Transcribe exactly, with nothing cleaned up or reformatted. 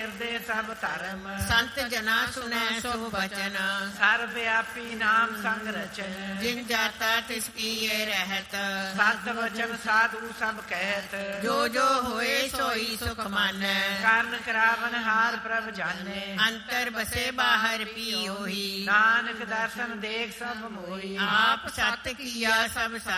ਹਿਰਦੇ ਸਭ ਧਰਮ। ਸੰਤ ਜਨਾ ਸੁਨੈ ਸੋ ਬਚਨ, ਸਰਬ ਵਿਆਪੀ ਨਾਮ ਸੰਗ ਰਚਨ। ਜਿਨ ਜਾਤਾ ਤਿਸ ਕੀਏ ਰਹਿਤ, ਸਤ ਵਚਨ ਸਾਧੂ ਸਭ ਕਹਿਤ। ਜੋ ਜੋ ਹੋਏ ਸੋਈ ਸੁਖ ਮਾਨੈ, ਕਰਨ ਕਰਾਵਨ ਹਾਰ ਪ੍ਰਭ ਜਾਣੈ। ਅੰਤਰ ਬਸੇ ਬਾਹਰ ਪੀ ਹੋਈ, ਨਾਨਕ ਦਰਸ਼ਨ ਦੇਖ ਸਭ ਮੋਈ। ਆਪ ਸਤ ਕੀਆ ਸਭ